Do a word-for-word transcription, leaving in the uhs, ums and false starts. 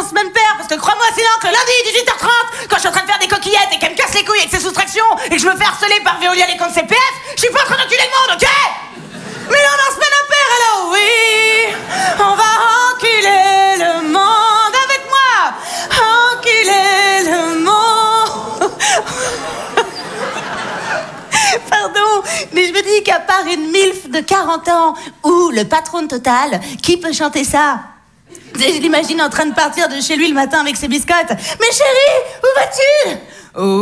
en semaine paire, parce que crois-moi sinon que le lundi, dix-huit heures trente, quand je suis en train de faire des coquillettes et qu'elle me casse les couilles avec ses soustractions et que je me fais harceler par Veolia les comptes C P F, je suis pas en train d'enculer le monde, ok? Mais là, on est en semaine impaire, alors oui, on va enculer le monde avec moi. Enculer le monde. Pardon, mais je me dis qu'à part une milf de quarante ans ou le patron de Total, qui peut chanter ça? Je l'imagine en train de partir de chez lui le matin avec ses biscottes. Mais chérie, où vas-tu? Oh.